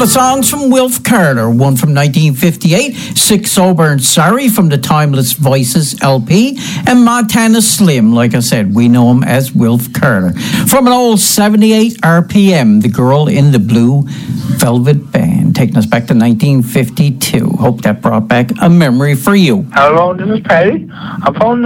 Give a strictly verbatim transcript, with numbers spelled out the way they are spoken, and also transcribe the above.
couple of songs from Wilf Carter, one from nineteen fifty-eight, Sick, Sober and Sorry from the Timeless Voices L P, and Montana Slim, like I said, we know him as Wilf Carter. From an old seventy-eight R P M, The Girl in the Blue Velvet Band, taking us back to nineteen fifty-two. Hope that brought back a memory for you. Hello, this is Patty. I'm phoning